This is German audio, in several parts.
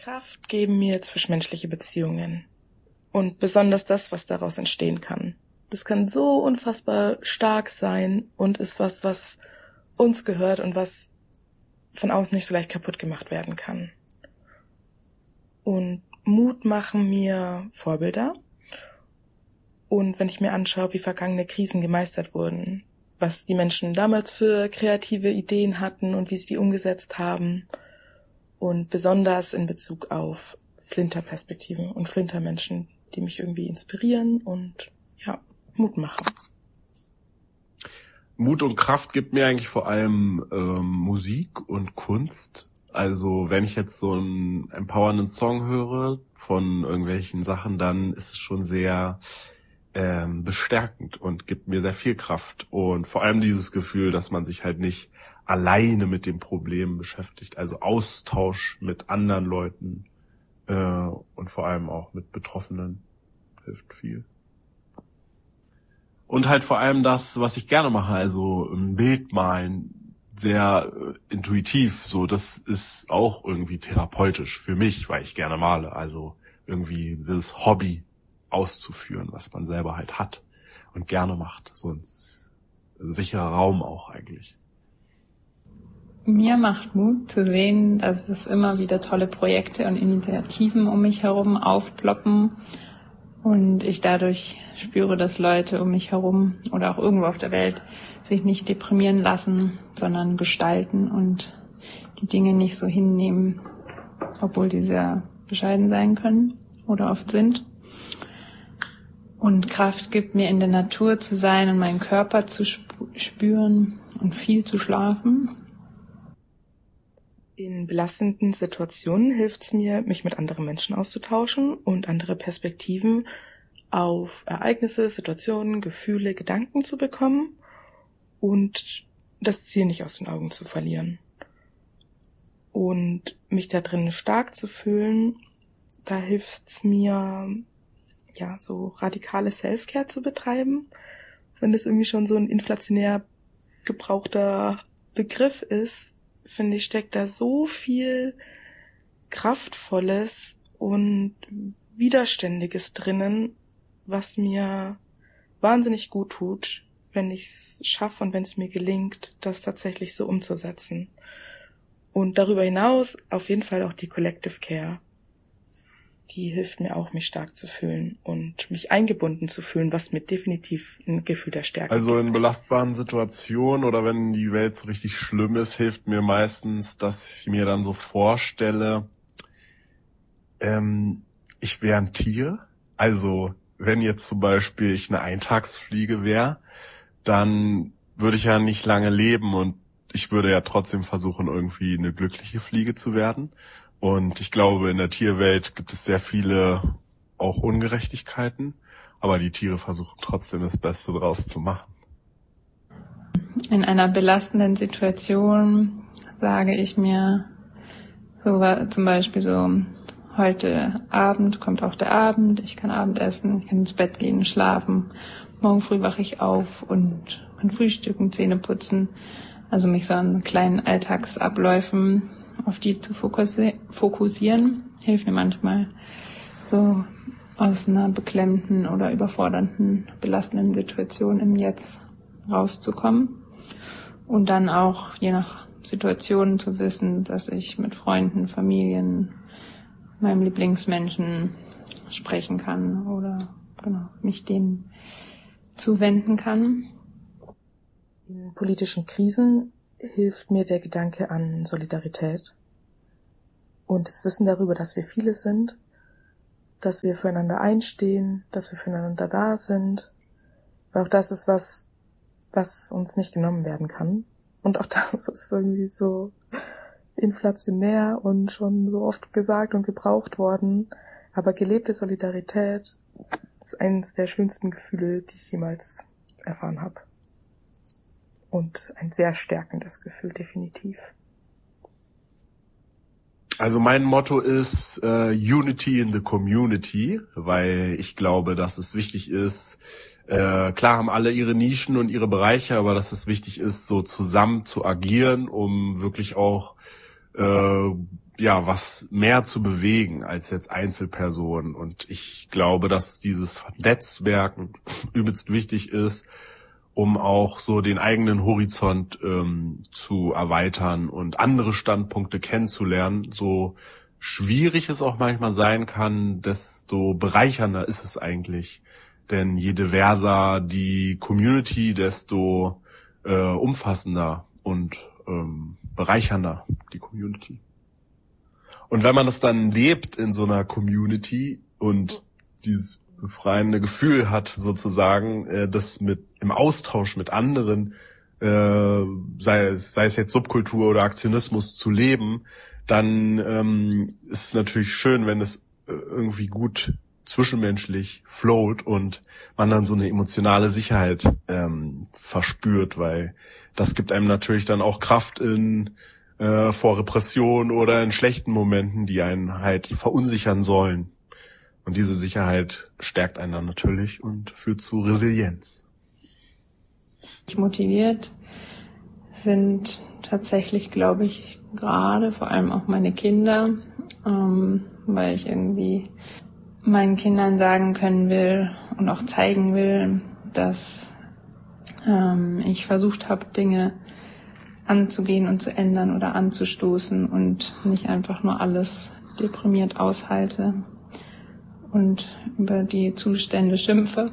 Kraft geben mir zwischenmenschliche Beziehungen und besonders das, was daraus entstehen kann. Das kann so unfassbar stark sein und ist was uns gehört und was von außen nicht so leicht kaputt gemacht werden kann. Und Mut machen mir Vorbilder. Und wenn ich mir anschaue, wie vergangene Krisen gemeistert wurden, was die Menschen damals für kreative Ideen hatten und wie sie die umgesetzt haben, und besonders in Bezug auf Flinterperspektiven und Flintermenschen, die mich irgendwie inspirieren und Mut machen. Mut und Kraft gibt mir eigentlich vor allem Musik und Kunst. Also wenn ich jetzt so einen empowernden Song höre von irgendwelchen Sachen, dann ist es schon sehr bestärkend und gibt mir sehr viel Kraft. Und vor allem dieses Gefühl, dass man sich halt nicht alleine mit dem Problem beschäftigt. Also Austausch mit anderen Leuten und vor allem auch mit Betroffenen hilft viel. Und halt vor allem das, was ich gerne mache, also ein Bild malen, sehr intuitiv, so, das ist auch irgendwie therapeutisch für mich, weil ich gerne male, also irgendwie das Hobby auszuführen, was man selber halt hat und gerne macht, so ein sicherer Raum auch eigentlich. Mir macht Mut zu sehen, dass es immer wieder tolle Projekte und Initiativen um mich herum aufploppen und ich dadurch spüre, dass Leute um mich herum oder auch irgendwo auf der Welt sich nicht deprimieren lassen, sondern gestalten und die Dinge nicht so hinnehmen, obwohl sie sehr bescheiden sein können oder oft sind. Und Kraft gibt mir, in der Natur zu sein und meinen Körper zu spüren und viel zu schlafen. In belastenden Situationen hilft es mir, mich mit anderen Menschen auszutauschen und andere Perspektiven auf Ereignisse, Situationen, Gefühle, Gedanken zu bekommen und das Ziel nicht aus den Augen zu verlieren. Und mich da drin stark zu fühlen, da hilft es mir, so radikale Self-Care zu betreiben, wenn das irgendwie schon so ein inflationär gebrauchter Begriff ist, finde ich, steckt da so viel Kraftvolles und Widerständiges drinnen, was mir wahnsinnig gut tut, wenn ich es schaffe und wenn es mir gelingt, das tatsächlich so umzusetzen. Und darüber hinaus auf jeden Fall auch die Collective Care. Die hilft mir auch, mich stark zu fühlen und mich eingebunden zu fühlen, was mir definitiv ein Gefühl der Stärke Also gibt. in belastbaren Situationen oder wenn die Welt so richtig schlimm ist, hilft mir meistens, dass ich mir dann so vorstelle, ich wäre ein Tier. Also wenn jetzt zum Beispiel ich eine Eintagsfliege wäre, dann würde ich ja nicht lange leben und ich würde ja trotzdem versuchen, irgendwie eine glückliche Fliege zu werden. Und ich glaube, in der Tierwelt gibt es sehr viele auch Ungerechtigkeiten, aber die Tiere versuchen trotzdem das Beste draus zu machen. In einer belastenden Situation sage ich mir, so zum Beispiel so, heute Abend kommt auch der Abend, ich kann Abend essen, ich kann ins Bett gehen, schlafen, morgen früh wache ich auf und kann frühstücken, Zähne putzen, also mich so an kleinen Alltagsabläufen auf die zu fokussieren, hilft mir manchmal, so aus einer beklemmenden oder überfordernden, belastenden Situation im Jetzt rauszukommen. Und dann auch je nach Situation zu wissen, dass ich mit Freunden, Familien, meinem Lieblingsmenschen sprechen kann oder mich denen zuwenden kann. In politischen Krisen hilft mir der Gedanke an Solidarität und das Wissen darüber, dass wir viele sind, dass wir füreinander einstehen, dass wir füreinander da sind. Weil auch das ist was uns nicht genommen werden kann. Und auch das ist irgendwie so inflationär und schon so oft gesagt und gebraucht worden. Aber gelebte Solidarität ist eines der schönsten Gefühle, die ich jemals erfahren habe. Und ein sehr stärkendes Gefühl, definitiv. Also mein Motto ist Unity in the Community, weil ich glaube, dass es wichtig ist, klar haben alle ihre Nischen und ihre Bereiche, aber dass es wichtig ist, so zusammen zu agieren, um wirklich auch ja, was mehr zu bewegen als jetzt Einzelpersonen. Und ich glaube, dass dieses Netzwerken übelst wichtig ist, um auch so den eigenen Horizont zu erweitern und andere Standpunkte kennenzulernen. So schwierig es auch manchmal sein kann, desto bereichernder ist es eigentlich. Denn je diverser die Community, desto umfassender und bereichernder die Community. Und wenn man das dann lebt in so einer Community und dieses befreiende Gefühl hat, sozusagen, das mit im Austausch mit anderen, sei es jetzt Subkultur oder Aktionismus zu leben, dann ist es natürlich schön, wenn es irgendwie gut zwischenmenschlich float und man dann so eine emotionale Sicherheit verspürt, weil das gibt einem natürlich dann auch Kraft vor Repression oder in schlechten Momenten, die einen halt verunsichern sollen. Und diese Sicherheit stärkt einen dann natürlich und führt zu Resilienz. Motiviert sind tatsächlich, glaube ich, gerade vor allem auch meine Kinder, weil ich irgendwie meinen Kindern sagen können will und auch zeigen will, dass ich versucht habe, Dinge anzugehen und zu ändern oder anzustoßen und nicht einfach nur alles deprimiert aushalte und über die Zustände schimpfe,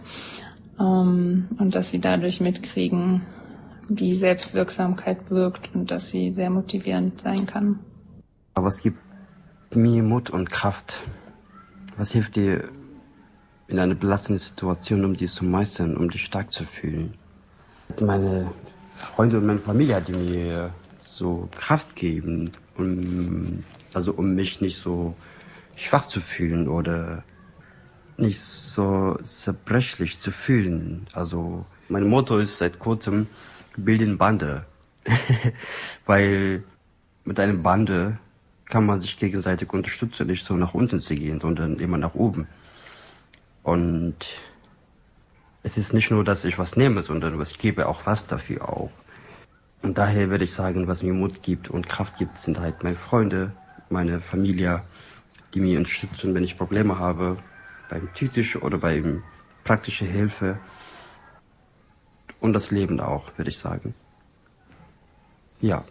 und dass sie dadurch mitkriegen, wie Selbstwirksamkeit wirkt und dass sie sehr motivierend sein kann. Aber es gibt mir Mut und Kraft. Was hilft dir in einer belastenden Situation, um dies zu meistern, um dich stark zu fühlen? Meine Freunde und meine Familie, die mir so Kraft geben, um mich nicht so schwach zu fühlen oder nicht so zerbrechlich zu fühlen. Also mein Motto ist seit kurzem, bilden Bande. Weil mit einer Bande kann man sich gegenseitig unterstützen, nicht so nach unten zu gehen, sondern immer nach oben. Und es ist nicht nur, dass ich was nehme, sondern ich gebe auch was dafür auch. Und daher würde ich sagen, was mir Mut gibt und Kraft gibt, sind halt meine Freunde, meine Familie, die mir unterstützen, wenn ich Probleme habe, beim psychischen oder beim praktischen Hilfe. Und das Leben auch, würde ich sagen. Ja,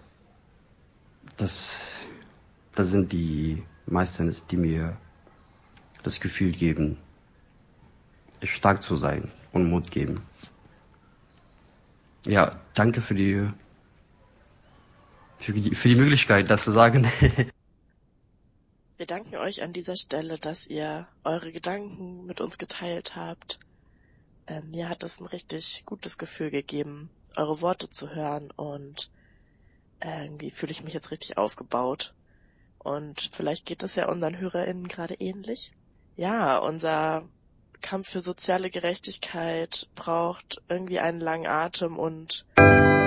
das sind die meistens, die mir das Gefühl geben, stark zu sein und Mut geben. Ja, danke für die Möglichkeit, das zu sagen. Wir danken euch an dieser Stelle, dass ihr eure Gedanken mit uns geteilt habt. Mir hat es ein richtig gutes Gefühl gegeben, eure Worte zu hören und irgendwie fühle ich mich jetzt richtig aufgebaut. Und vielleicht geht es ja unseren HörerInnen gerade ähnlich. Ja, unser Kampf für soziale Gerechtigkeit braucht irgendwie einen langen Atem und